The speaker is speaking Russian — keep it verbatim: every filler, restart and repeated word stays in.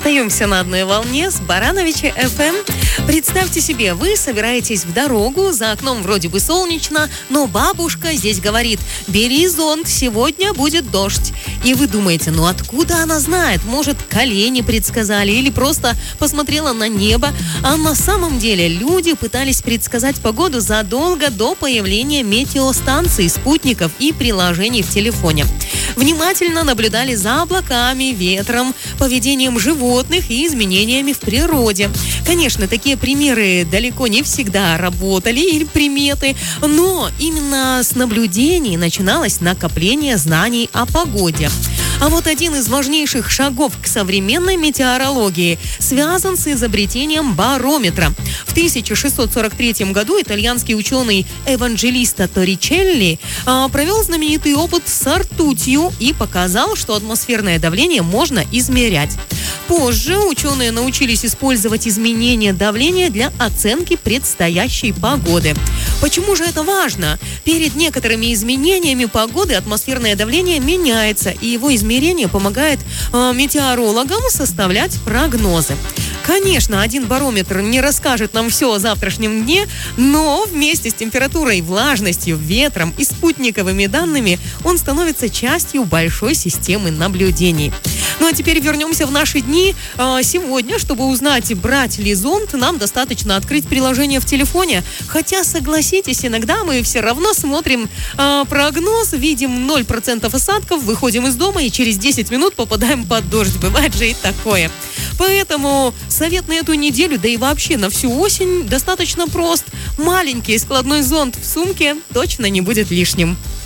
Остаемся на одной волне с Барановича эф эм. Представьте себе, вы собираетесь в дорогу, за окном вроде бы солнечно, но бабушка здесь говорит: бери зонт, сегодня будет дождь. И вы думаете, ну откуда она знает? Может, колени предсказали или просто посмотрела на небо? А на самом деле люди пытались предсказать погоду задолго до появления метеостанций, спутников и приложений в телефоне. Внимательно наблюдали за облаками, ветром, поведением животных и изменениями в природе. Конечно, такие примеры далеко не всегда работали или приметы, но именно с наблюдений начиналось накопление знаний о погоде. А вот один из важнейших шагов к современной метеорологии связан с изобретением барометра. В тысяча шестьсот сорок третьем году итальянский ученый Эванджелисто Торричелли а, провел знаменитый опыт с ртутью и показал, что атмосферное давление можно измерять. Позже ученые научились использовать изменения давления для оценки предстоящей погоды. Почему же это важно? Перед некоторыми изменениями погоды атмосферное давление меняется, и его измерение помогает э, метеорологам составлять прогнозы. Конечно, один барометр не расскажет нам все о завтрашнем дне, но вместе с температурой, влажностью, ветром и спутниковыми данными он становится частью большой системы наблюдений. Ну а теперь вернемся в наши дни. Сегодня, чтобы узнать, брать ли зонт, нам достаточно открыть приложение в телефоне. Хотя, согласитесь, иногда мы все равно смотрим э, прогноз, видим ноль процентов осадков, выходим из дома и через десять минут попадаем под дождь. Бывает же и такое. Поэтому совет на эту неделю, да и вообще на всю осень достаточно прост. Маленький складной зонт в сумке точно не будет лишним.